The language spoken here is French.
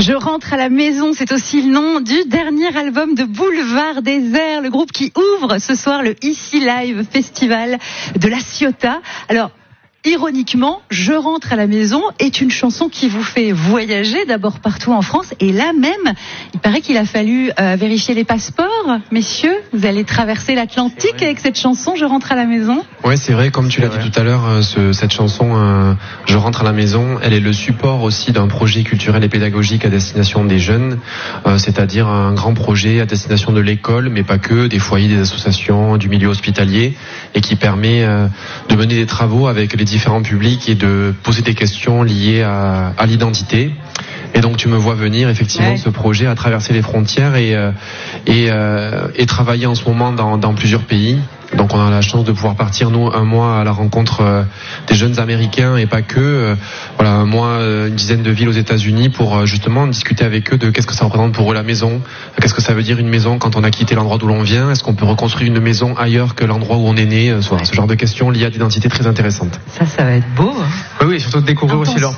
Je rentre à la maison, c'est aussi le nom du dernier album de Boulevard Désert, le groupe qui ouvre ce soir le Ici Live Festival de La Ciotat. Alors, ironiquement, Je rentre à la maison est une chanson qui vous fait voyager d'abord partout en France et là même, il paraît qu'il a fallu vérifier les passeports. Messieurs, vous allez traverser l'Atlantique avec cette chanson Je rentre à la maison. Ouais, c'est vrai, comme tu l'as dit tout à l'heure, cette chanson Je rentre à la maison, elle est le support aussi d'un projet culturel et pédagogique à destination des jeunes, c'est-à-dire un grand projet à destination de l'école, mais pas que, des foyers, des associations, du milieu hospitalier, et qui permet de mener des travaux avec les différents publics et de poser des questions liées à l'identité. Et donc tu me vois venir effectivement ce projet à traverser les frontières et travailler en ce moment dans plusieurs pays. Donc on a la chance de pouvoir partir nous un mois à la rencontre des jeunes Américains et pas que, voilà, un mois, une dizaine de villes aux États-Unis pour justement discuter avec eux de qu'est-ce que ça représente pour eux la maison, qu'est-ce que ça veut dire une maison quand on a quitté l'endroit d'où l'on vient, est-ce qu'on peut reconstruire une maison ailleurs que l'endroit où on est né, ce genre de questions liées à l'identité très intéressantes. Ça va être beau. Oui, surtout de découvrir aussi leur